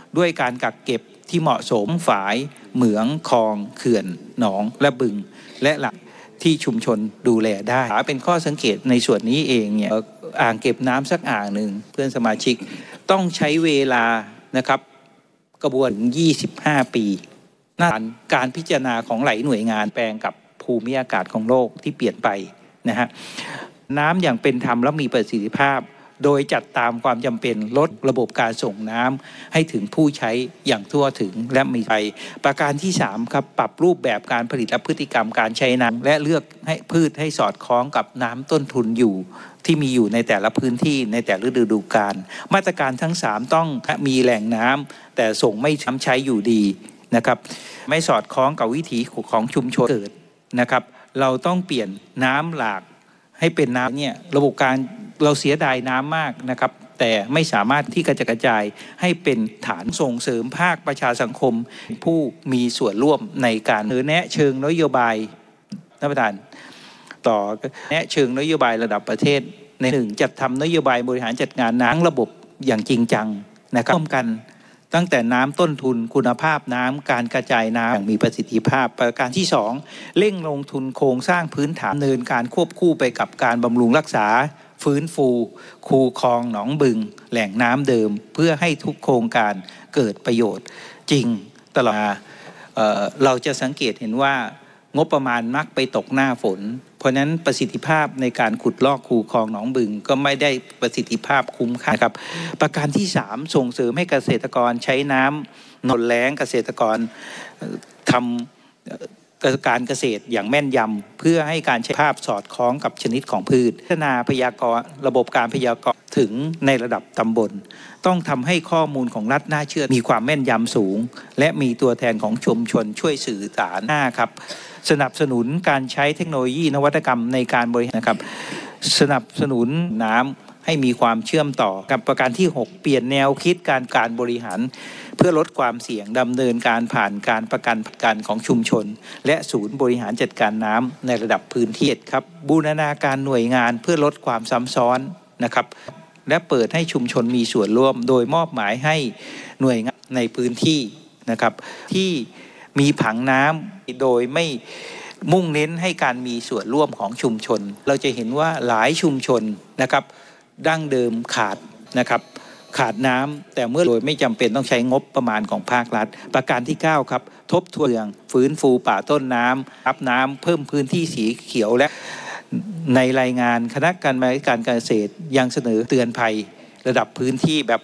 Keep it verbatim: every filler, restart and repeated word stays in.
ด้วยการกักเก็บที่เหมาะสมฝายเหมืองคลองเขื่อนหนองและบึงและหลักที่ชุมชนดูแลได้เป็นข้อสังเกตในส่วนนี้เองเนี่ยอ่างเก็บน้ำสักอ่างหนึ่งเพื่อนสมาชิกต้องใช้เวลานะครับกระบวนยี่สิบห้าปีการการพิจารณาของหลายหน่วยงานแปลงกับภูมิอากาศของโลกที่เปลี่ยนไปนะฮะน้ำอย่างเป็นธรรมและมีประสิทธิภาพโดยจัดตามความจำเป็นลดระบบการส่งน้ำให้ถึงผู้ใช้อย่างทั่วถึงและมีไปประการที่สามครับปรับรูปแบบการผลิตและพฤติกรรมการใช้น้ำและเลือกให้พืชให้สอดคล้องกับน้ำต้นทุนอยู่ที่มีอยู่ในแต่ละพื้นที่ในแต่ละฤดูกาลมาตรการทั้งสามต้องมีแหล่งน้ำแต่ส่งไม่ช้ำใช้อยู่ดีนะครับไม่สอดคล้องกับวิถีของชุมชนเกิดนะครับเราต้องเปลี่ยนน้ำหลากให้เป็นน้ำเนี่ยระบบการเราเสียดายน้ำมากนะครับแต่ไม่สามารถที่จะกระจายให้เป็นฐานส่งเสริมภาคประชาสังคมผู้มีส่วนร่วมในการเสนอแนะเชิงนโยบายท่านประธานต่อแนะเชิงนโยบายระดับประเทศในหนึ่งจัดทำนโยบายบริหารจัดการน้ำระบบอย่างจริงจังนะครับร่วมกันตั้งแต่น้ำต้นทุนคุณภาพน้ำการกระจายน้ำอย่างมีประสิทธิภาพประการที่สองเร่งลงทุนโครงสร้างพื้นฐานดำเนินการควบคู่ไปกับการบำรุงรักษาฟื้นฟูคูคลองหนองบึงแหล่งน้ำเดิมเพื่อให้ทุกโครงการเกิดประโยชน์จริงตลอดเอ่อเราจะสังเกตเห็นว่างบประมาณมักไปตกหน้าฝนเพราะนั้นประสิทธิภาพในการขุดลอกคูคลองหนองบึงก็ไม่ได้ประสิทธิภาพคุ้มค่าครับประการที่สามส่งเสริมให้เกษตรกรใช้น้ำนนแล้งเกษตรกรทำการเกษตรอย่างแม่นยำเพื่อให้การใช้ภาพสอดคล้องกับชนิดของพืชพัฒนาพยากรณ์ระบบการพยากรณ์ถึงในระดับตำบลต้องทำให้ข้อมูลของรัฐน่าเชื่อมีความแม่นยำสูงและมีตัวแทนของชุมชนช่วยสื่อสารหน้าครับสนับสนุนการใช้เทคโนโลยีนวัตกรรมในการบริหารนะครับสนับสนุนน้ำให้มีความเชื่อมต่อกับประการที่หกเปลี่ยนแนวคิดการการบริหารเพื่อลดความเสี่ยงดำเนินการผ่านการประกันการของชุมชนและศูนย์บริหารจัดการน้ำในระดับพื้นที่ครับบูรณาการหน่วยงานเพื่อลดความซ้ำซ้อนนะครับและเปิดให้ชุมชนมีส่วนร่วมโดยมอบหมายให้หน่วยงานในพื้นที่นะครับที่มีผังน้ำโดยไม่มุ่งเน้นให้การมีส่วนร่วมของชุมชนเราจะเห็นว่าหลายชุมชนนะครับดั้งเดิมขาดนะครับขาดน้ำแต่เมื่อโดยไม่จำเป็นต้องใช้งบประมาณของภาครัฐประการที่เก้าครับทบทวนฟื้นฟูป่าต้นน้ำรับน้ำเพิ่มพื้นที่สีเขียวและในรายงานคณะกรรมาธิการการเกษตรยังเสนอเตือนภัยระดับพื้นที่แบบ